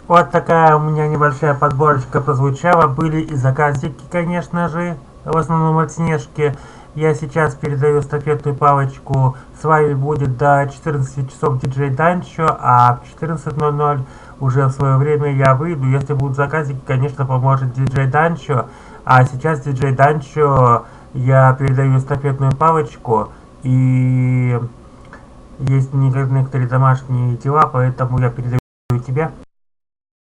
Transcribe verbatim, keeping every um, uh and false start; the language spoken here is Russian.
Вот такая у меня небольшая подборочка прозвучала. Были и заказики, конечно же, в основном от Снежки. Я сейчас передаю эстафетную палочку. С вами будет до четырнадцати часов диджей Данчо, а в четырнадцать ноль ноль уже в свое время я выйду. Если будут заказики, конечно, поможет диджей Данчо. А сейчас диджей Данчо я передаю эстафетную палочку. И есть некоторые домашние дела, поэтому я передаю тебе.